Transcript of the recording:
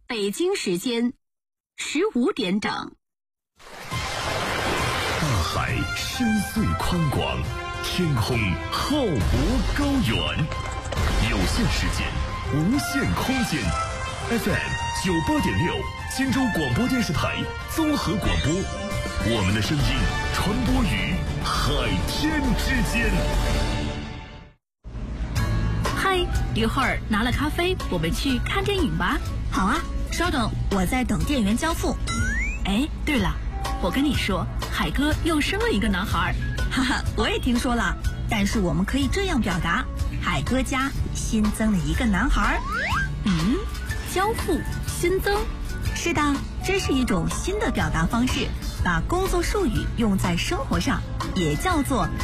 北京时间15点整。 大海深邃宽广，天空浩博高远，有限时间，无限空间。FM 98.6，荆州广播电视台综合广播，我们的声音传播于海天之间。 嗨，一会儿拿了咖啡，我们去看电影吧。 好啊，稍等，我在等店员交付。 哎，对了，我跟你说，海哥又生了一个男孩。 哈哈，我也听说了，但是我们可以这样表达：海哥家新增了一个男孩。 交付新增。 是的，这是一种新的表达方式，把工作术语用在生活上，也叫做